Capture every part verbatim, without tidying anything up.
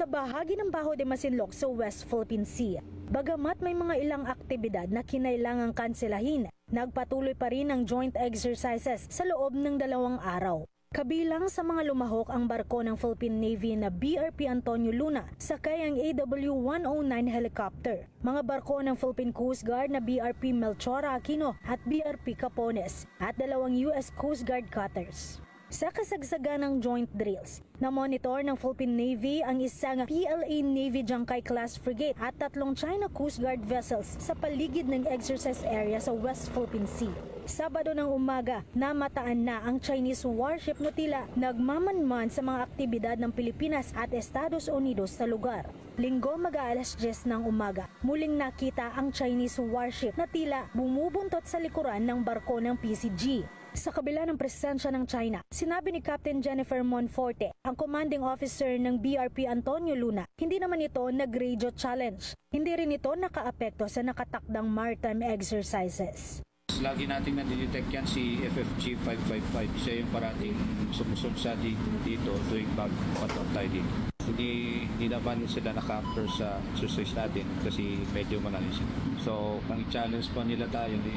sa bahagi ng Bajo de Masinloc sa West Philippine Sea. Bagamat may mga ilang aktibidad na kinailangang kanselahin, nagpatuloy pa rin ang joint exercises sa loob ng dalawang araw. Kabilang sa mga lumahok ang barko ng Philippine Navy na B R P Antonio Luna, sakay ang A W one oh nine helicopter, mga barko ng Philippine Coast Guard na B R P Melchora Aquino at B R P Capones, at dalawang U S Coast Guard cutters. Sa kasagsagan ng joint drills, na-monitor ng Philippine Navy ang isang P L A Navy Jiangkai class frigate at tatlong China Coast Guard vessels sa paligid ng exercise area sa West Philippine Sea. Sabado ng umaga, namataan na ang Chinese warship na tila nagmamanman sa mga aktibidad ng Pilipinas at Estados Unidos sa lugar. Linggo mag-aalas diyes ng umaga, muling nakita ang Chinese warship na tila bumubuntot sa likuran ng barko ng P C G. Sa kabila ng presensya ng China, sinabi ni Captain Jennifer Monforte, ang commanding officer ng B R P Antonio Luna, hindi naman ito nag-radio challenge. Hindi rin ito nakaapekto sa nakatakdang maritime exercises. Lagi nating nadidetect yan si F F G five five five. Siya yung parating sumusod sa dito tuwing pag-patok tayo dito. Hindi, hindi naman sila naka-after sa exercise natin kasi medyo malalim sila. So, ang challenge pa nila tayo ni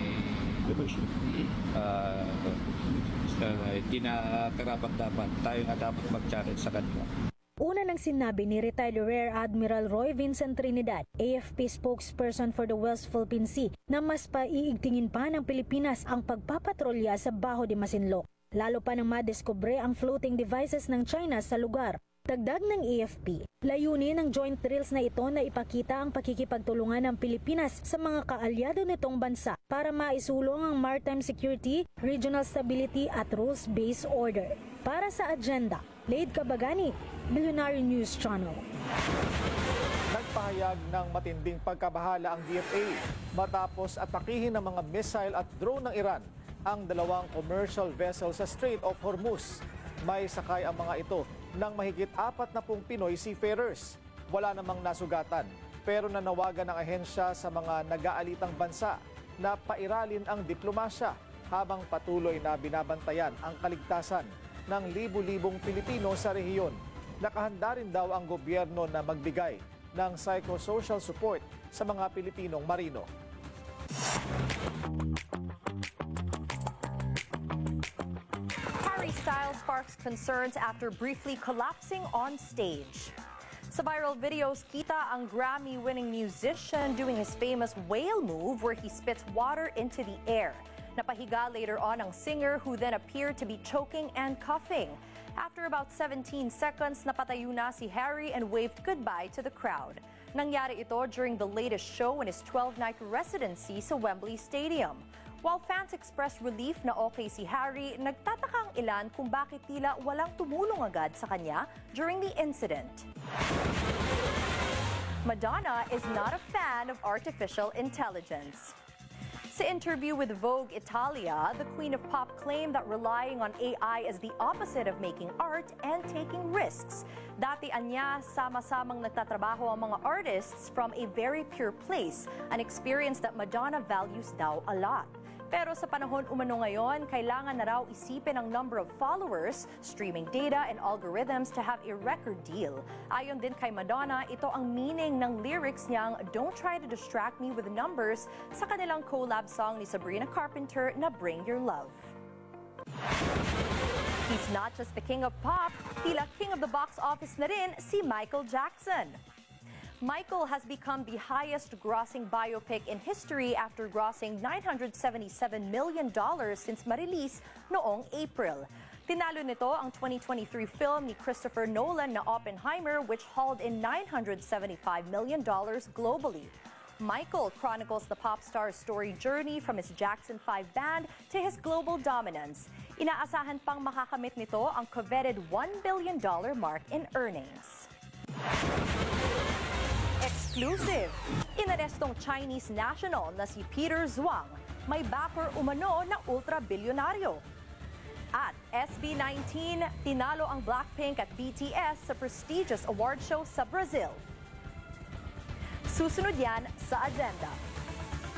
uh, hindi na karapat dapat. Tayo nga dapat mag-challenge sa kanila. Una nang sinabi ni retired Rear Admiral Roy Vincent Trinidad, A F P spokesperson for the West Philippine Sea, na mas paiigtingin pa ng Pilipinas ang pagpapatrolya sa Bajo de Masinloc, lalo pa nang madiskubre ang floating devices ng China sa lugar. Dagdag ng A F P, layunin ng joint drills na ito na ipakita ang pakikipagtulungan ng Pilipinas sa mga kaalyado nitong bansa para maisulong ang maritime security, regional stability at rules-based order. Para sa agenda, Lade Cabagani, Billionaire News Channel. Nagpahayag ng matinding pagkabahala ang D F A matapos atakihin ng mga missile at drone ng Iran ang dalawang commercial vessel sa Strait of Hormuz. May sakay ang mga ito ng mahigit apat na pung Pinoy seafarers. Wala namang nasugatan, pero nanawagan ng ahensya sa mga nag-aalitang bansa na pairalin ang diplomasya habang patuloy na binabantayan ang kaligtasan ng libu-libong Pilipino sa rehiyon. Nakahanda rin daw ang gobyerno na magbigay ng psychosocial support sa mga Pilipinong marino. Harry Styles sparks concerns after briefly collapsing on stage. Sa viral videos, kita ang Grammy-winning musician doing his famous whale move where he spits water into the air. Napahiga later on ang singer who then appeared to be choking and coughing. After about seventeen seconds, napatayo na si Harry and waved goodbye to the crowd. Nangyari ito during the latest show in his twelve-night residency sa Wembley Stadium. While fans expressed relief na okay si Harry, nagtataka ang ilan kung bakit tila walang tumulong agad sa kanya during the incident. Madonna is not a fan of artificial intelligence. Sa interview with Vogue Italia, the Queen of Pop claimed that relying on A I is the opposite of making art and taking risks. Dati anya, sama-samang nagtatrabaho ang mga artists from a very pure place, an experience that Madonna values daw a lot. Pero sa panahon umano ngayon, kailangan na raw isipin ang number of followers, streaming data, and algorithms to have a record deal. Ayon din kay Madonna, ito ang meaning ng lyrics niyang "Don't try to distract me with numbers" sa kanilang collab song ni Sabrina Carpenter na "Bring Your Love." He's not just the king of pop, tila king of the box office na rin si Michael Jackson. Michael has become the highest-grossing biopic in history after grossing nine hundred seventy-seven million dollars since ma-release noong April. Tinalo nito ang twenty twenty-three film ni Christopher Nolan na Oppenheimer, which hauled in nine hundred seventy-five million dollars globally. Michael chronicles the pop star's story journey from his Jackson five band to his global dominance. Inaasahan pang makakamit nito ang coveted one billion dollars mark in earnings. Exclusive! Inarestong Chinese national na si Peter Zhuang, may backer umano na ultra-bilyonaryo. At S B nineteen, tinalo ang Blackpink at B T S sa prestigious award show sa Brazil. Susunod yan sa agenda.